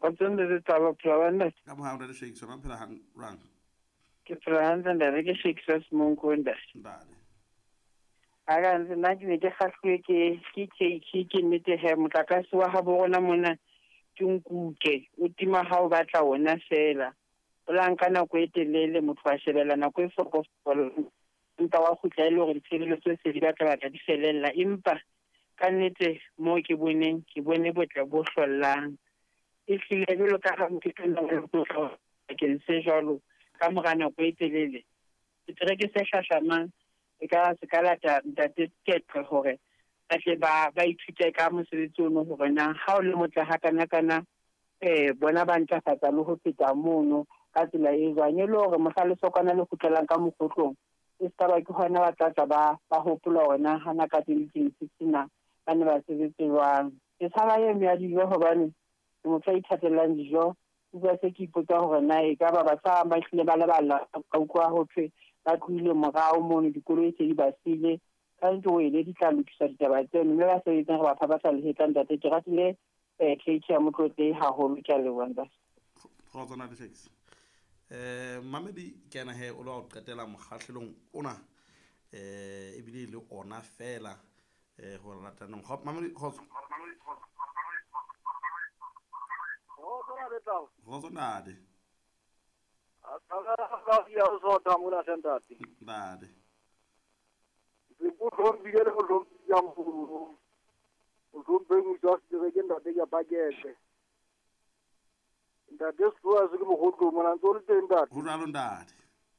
Kgotsong le taba phela ka mohau le shake sona phela hang rang ke phela hantle ntate ke Shakespeare Monko ntate. ndale Aga nna ke ne ke kgahlwe ke nnete he motlakase wa ha bona mona ke nkuke o tima ha o batla ona fela. O la nka nako e telele motho a shebela nako e fokofola empa wa kgutla e le hore ditshebeletso se di batla di felella empa ka nnete mo ke bone botle bo hlollang. E hlile jwalo ka ha motho a ke se jwalo ka mora nako e telele ke se hlahlamang e ka se ka lata ntate ketle hore ba tle ba ithute ka mosebetsi ono hore na ha o le motle ha kana bona ba ntlafatsa le ho feta mono ka tsela e jwang e le hore mohlaloso kana le kgutlelang ka mokgotlong e ska ba ke hona ba tlatsa ba hopola hona hana ka 2016 ba ne ba sebetse jwang. Ke tshaba ye ya dijo hobane motho a ithatellang dijo bua se ke ipotsa hore na e ka ba tsa ba hlile ba lebala ka ukwa ho thwe ba tluile morao mono dikoloi tse di basile ka ntse o ile di tla lokisa ditaba tseno mme ba sebetsang go ba tla lehetang date ke ratile cake ya motlote haholo ke a le wanda kgotsona le shakes mamedi ke ana he o lo qetela mokgahlelong ona ebile le ona fela ho latanong mamedi khotso nade ya so ta mona sentati nade go bigele go ya mo go beng just the gen that ya pakete nda deswa se go go mona ntse teng ntate ho jalo ntate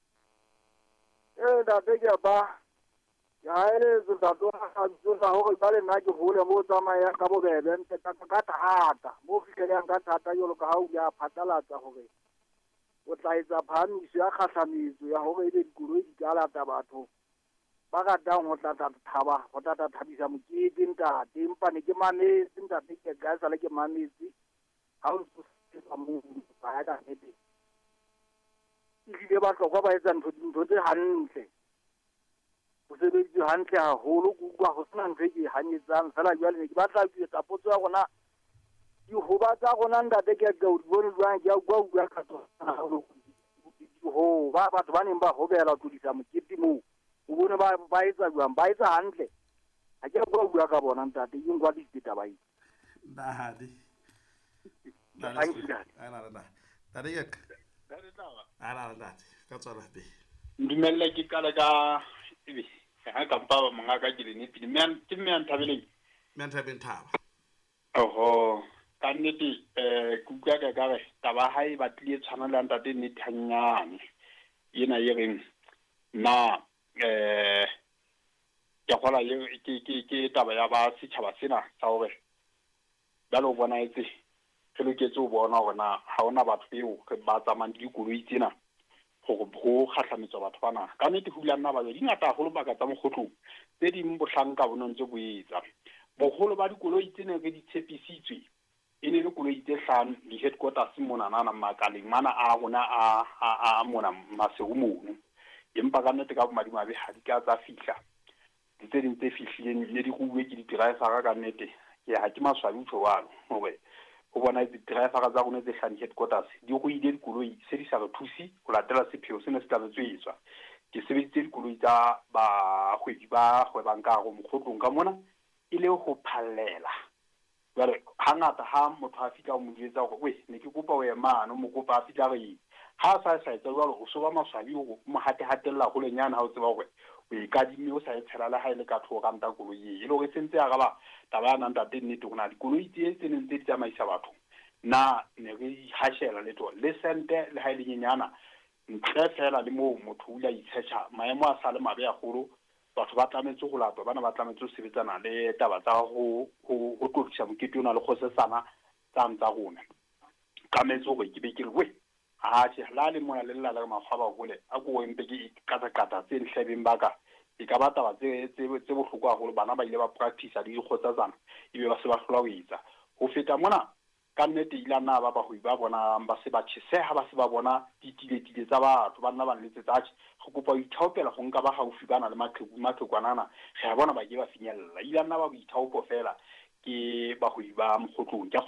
ntate ya ba ya ele zo da do ha zo da ho ba le na ke hole mo tsamaya ka bobebe nte ka thata mo fitlheleng ka thata yo lo ka ha o ya phatlalatsa hore o tla etsa phamiso ya kgahlametso ya hore ebe dikoloi di ka lata batho ba ratang ho tla thabisa mokete ntate empa ne ke mametse ntate ke ka sa le ke mametse ha o se sa mo ba ya ka nete ile ba tlokwa ba etsa ntho tse hantle o sebeditse hantle haholo kutlwa ho sena ntho e ke hanyetsang fela jwale ne ke batla ho etsa potso ya rona dihoba tsa rona ntate ke ka o di bone jwang ke a bua ka tsona ho ba batho ba neng ba hobela ho tlodisa mokete moo o bone ba etsa jwang ba etsa hantle ha ke bua ka bona ntate ke ngwa di ditaba eng ntate ka tswala pe ndumella ke kala ka ebe ha ka mpa manga ka ke ne pele ke me nthabeleng thaba oho ka nnete ku ka re taba ha e batlile tshwana le ntate ne thanyane ena ye reng na ya gola ye ke taba ya ba setšhaba sena sa hore ba lo bona etse re loketse o bona hore na ha ona batho beo re ba tsamang dikoloi tsena go kgahlametswa batho bana ka nnete hula nna ba di ngata haholo baka tsa mokgotlong tse ding bohlanka bo ntse bo etsa bogolo ba dikoloi tsene re di tshepisitswe e ne le koloi tse hlano di-headquarters monanana makaleng mana a rona a mona masego mono empa ka nnete ka bomadimabe ha di ka tsa fihla tse ding tse fihlileng ne di ruwe ke di-driver ka nnete ke ha ke maswabi utsho walo hore ho bona di-driver tsa rona tse hlano headquarters di go ile dikoloi se di sa re thusi ho latela sepheo se ne se tlametse etswa ke sebeditse dikoloi tsa bahwebi ba hwebang ka go mokgotlong ka mona e le ho phallela jwale hangata ha motho a fitla o mo jwetsa hore we ne ke kopa o emana o mo kopa a fitla re ha sa etsa jwalo o so ba maswabi o mo hatella go lenyana ha o tseba hore o ikadime o sa e tshela le ha ile ka ranta koloi e le hore sentse ya gaba taba ya nang tate nnete gona dikoloi tse neng tse di tsamaisa batho na ne re hashela le sente le ha ile nyenyana ntle fela le mo motho o la itshetsa maemo a sa le mabe a golo batho ba tlametse go latwa bana ba tlametse go sebetsana le taba tsa go tlodisa mokete ona le kgosetsana tsa rona ka metso go ke be ke re we ha tse la le mona le lla le mafaba gole a go empe ke kata tse nhlebeng baka e ka ba taba tse bohloko haholo bana ba ile ba practice di kgotsatsana ebe ba se ba hlola ho etsa ho feta mona ka nnete ila na ba ho iba bona ba se ba tshisa ba se ba bona ditile tsa batho ba nna ba letse tsa go kopa ho ithaopela go nka ba haufi bana le maqhekwanana ge a bona ba ke ba finyella ila na ba ho ithaopo fela ke ba ho iba mokgotlong